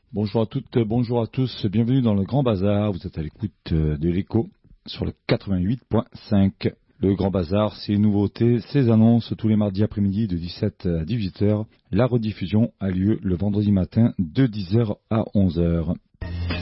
Bonjour à toutes, bonjour à tous, bienvenue dans le Grand Bazar. Vous êtes à l'écoute de l'écho sur le 88.5. Le Grand Bazar, ses nouveautés, ses annonces tous les mardis après-midi de 17 à 18h. La rediffusion a lieu le vendredi matin de 10h à 11h.